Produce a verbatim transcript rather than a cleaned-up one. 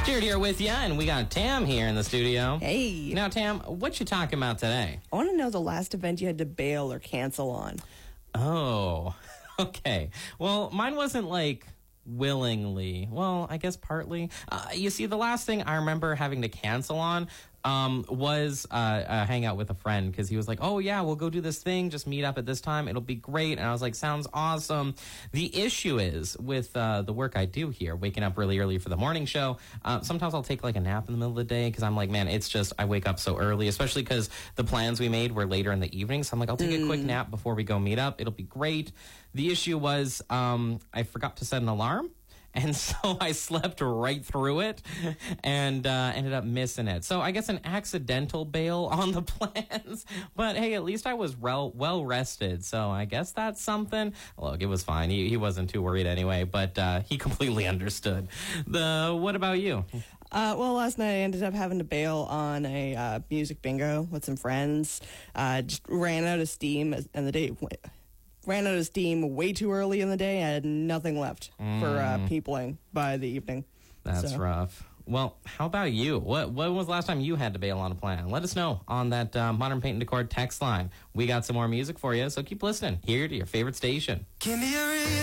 Jared here with you, and we got Tam here in the studio. Hey. Now, Tam, what you talking about today? I want to know the last event you had to bail or cancel on. Oh, okay. Well, mine wasn't like willingly. Well, I guess partly. Uh, you see, the last thing I remember having to cancel on um, was uh, a hangout with a friend, because he was like, oh, yeah, we'll go do this thing. Just meet up at this time. It'll be great. And I was like, sounds awesome. The issue is with uh, the work I do here, waking up really early for the morning show. Uh, sometimes I'll take like a nap in the middle of the day, because I'm like, man, it's just I wake up so early, especially because the plans we made were later in the evening. So I'm like, I'll take mm. a quick nap before we go meet up. It'll be great. The issue was um, I forgot to set an alarm. And so I slept right through it and uh, ended up missing it. So I guess an accidental bail on the plans. But hey, at least I was well, well rested. So I guess that's something. Look, it was fine. He, he wasn't too worried anyway, but uh, he completely understood. The What about you? Uh, well, last night I ended up having to bail on a uh, music bingo with some friends. Uh, just ran out of steam, and the day ran out of steam way too early in the day. I had nothing left mm. for uh, peopling by the evening. That's so. rough. Well, how about you? What When was the last time you had to bail on a plan? Let us know on that uh, Modern Paint and Decor text line. We got some more music for you, so keep listening here to your favorite station. Give me a